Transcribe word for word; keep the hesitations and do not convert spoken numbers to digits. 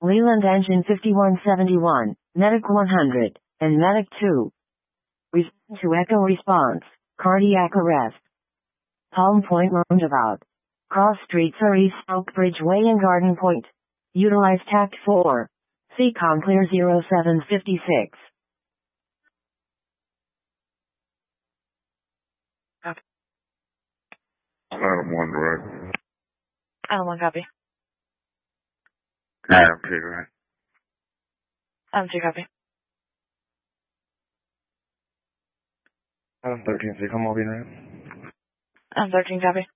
Leland engine fifty-one seventy-one, Medic one hundred, and Medic two. Respond to echo response, cardiac arrest. Palm Point roundabout. Cross streets are East Oak Bridgeway and Garden Point. Utilize tact four. C COM clear zero seven five six. Copy. Adam one direct. Adam one copy. Adam two direct. Adam two copy. Adam thirteen, so come over here. Adam thirteen copy.